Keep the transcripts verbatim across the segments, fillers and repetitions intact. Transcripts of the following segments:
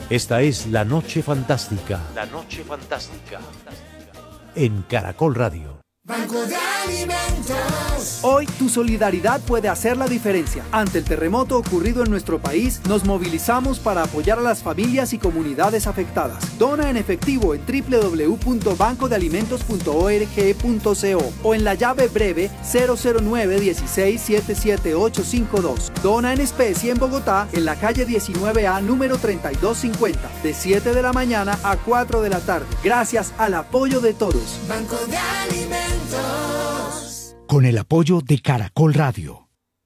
Esta es La Noche Fantástica. La Noche Fantástica. En Caracol Radio. Banco de Alimentos. Hoy tu solidaridad puede hacer la diferencia. Ante el terremoto ocurrido en nuestro país, nos movilizamos para apoyar a las familias y comunidades afectadas. Dona en efectivo en doble u doble u doble u punto banco de alimentos punto org punto co o en la llave breve cero cero nueve uno seis siete siete ocho cinco dos. Dona en especie en Bogotá, en la calle diecinueve A, número treinta y dos cincuenta, de siete de la mañana a cuatro de la tarde. Gracias al apoyo de todos. Banco de Alimentos. Con el apoyo de Caracol Radio.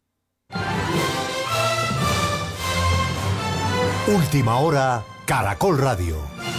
Última hora, Caracol Radio.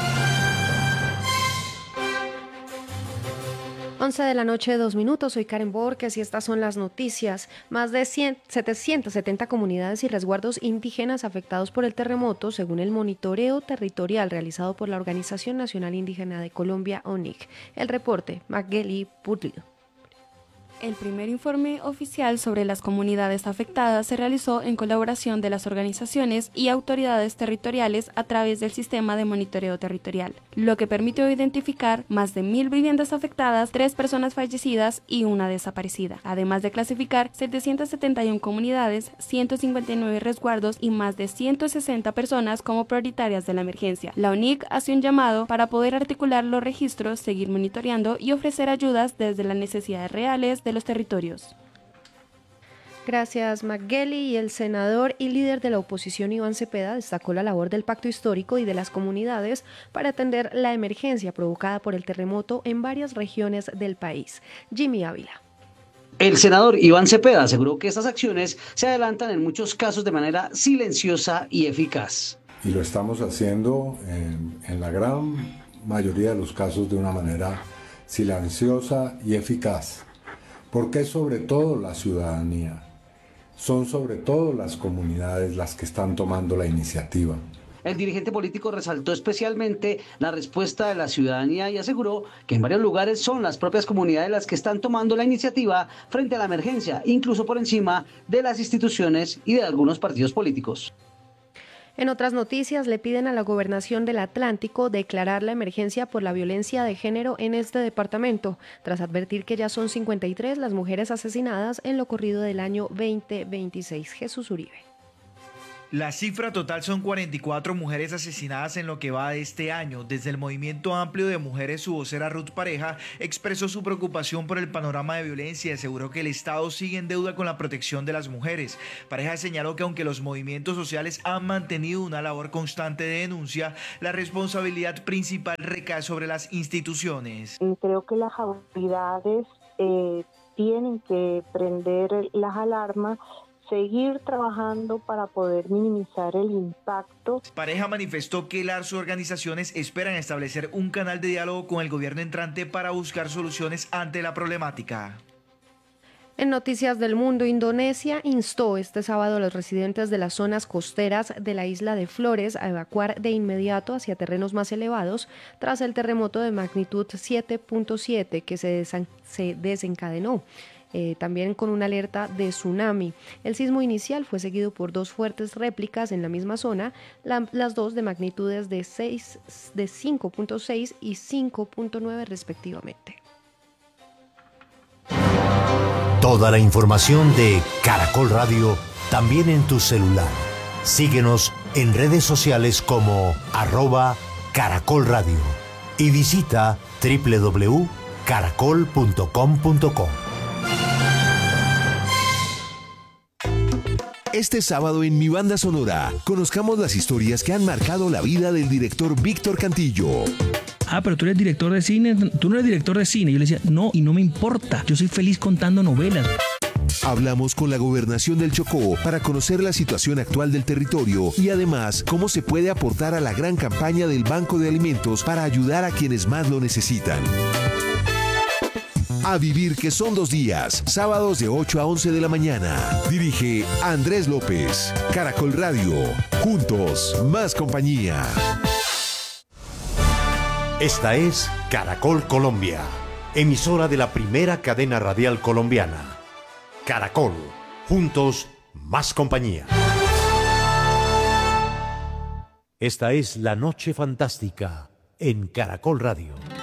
once de la noche, dos minutos. Soy Karen Borges y estas son las noticias. Más de setecientas setenta comunidades y resguardos indígenas afectados por el terremoto, según el monitoreo territorial realizado por la Organización Nacional Indígena de Colombia, O N I C. El reporte, Magali Pulido. El primer informe oficial sobre las comunidades afectadas se realizó en colaboración de las organizaciones y autoridades territoriales a través del sistema de monitoreo territorial, lo que permitió identificar más de mil viviendas afectadas, tres personas fallecidas y una desaparecida, además de clasificar setecientas setenta y una comunidades, ciento cincuenta y nueve resguardos y más de ciento sesenta personas como prioritarias de la emergencia. La O N I C hace un llamado para poder articular los registros, seguir monitoreando y ofrecer ayudas desde las necesidades reales de los territorios. Gracias, Magali. Y el senador y líder de la oposición, Iván Cepeda, destacó la labor del pacto histórico y de las comunidades para atender la emergencia provocada por el terremoto en varias regiones del país. Jimmy Ávila. El senador Iván Cepeda aseguró que estas acciones se adelantan en muchos casos de manera silenciosa y eficaz. Y lo estamos haciendo en, en la gran mayoría de los casos de una manera silenciosa y eficaz. Porque es sobre todo la ciudadanía, son sobre todo las comunidades las que están tomando la iniciativa. El dirigente político resaltó especialmente la respuesta de la ciudadanía y aseguró que en varios lugares son las propias comunidades las que están tomando la iniciativa frente a la emergencia, incluso por encima de las instituciones y de algunos partidos políticos. En otras noticias, le piden a la Gobernación del Atlántico declarar la emergencia por la violencia de género en este departamento, tras advertir que ya son cincuenta y tres las mujeres asesinadas en lo corrido del año veinte veintiséis. Jesús Uribe. La cifra total son cuarenta y cuatro mujeres asesinadas en lo que va de este año. Desde el Movimiento Amplio de Mujeres, su vocera Ruth Pareja expresó su preocupación por el panorama de violencia y aseguró que el Estado sigue en deuda con la protección de las mujeres. Pareja señaló que aunque los movimientos sociales han mantenido una labor constante de denuncia, la responsabilidad principal recae sobre las instituciones. Creo que las autoridades eh, tienen que prender las alarmas, seguir trabajando para poder minimizar el impacto. Pareja manifestó que las organizaciones esperan establecer un canal de diálogo con el gobierno entrante para buscar soluciones ante la problemática. En noticias del mundo, Indonesia instó este sábado a los residentes de las zonas costeras de la isla de Flores a evacuar de inmediato hacia terrenos más elevados tras el terremoto de magnitud siete punto siete que se, desen- se desencadenó. Eh, también con una alerta de tsunami. El sismo inicial fue seguido por dos fuertes réplicas en la misma zona, la, las dos de magnitudes de, seis, de cinco punto seis y cinco punto nueve respectivamente. Toda la información de Caracol Radio también en tu celular. Síguenos en redes sociales como arroba Caracol Radio y visita doble u doble u doble u punto caracol punto com punto co. Este sábado en Mi Banda Sonora, conozcamos las historias que han marcado la vida del director Víctor Cantillo. Ah, pero tú eres director de cine, tú no eres director de cine. Yo le decía, no, y no me importa, yo soy feliz contando novelas. Hablamos con la Gobernación del Chocó para conocer la situación actual del territorio y además cómo se puede aportar a la gran campaña del Banco de Alimentos para ayudar a quienes más lo necesitan. A vivir que son dos días, sábados de ocho a once de la mañana. Dirige Andrés López. Caracol Radio. Juntos, más compañía. Esta es Caracol Colombia, emisora de la primera cadena radial colombiana. Caracol. Juntos, más compañía. Esta es La Noche Fantástica en Caracol Radio.